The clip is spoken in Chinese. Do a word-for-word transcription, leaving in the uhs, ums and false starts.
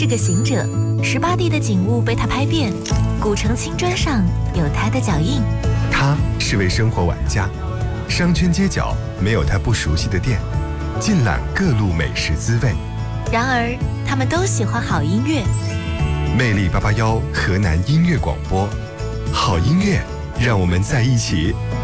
是个行者，十八地的景物被他拍遍，古城青砖上有他的脚印。 他是位生活玩家，商圈街角没有他不熟悉的店，尽览各路美食滋味。 然而，他们都喜欢好音乐。 魅力八八幺河南音乐广播，好音乐，让我们在一起。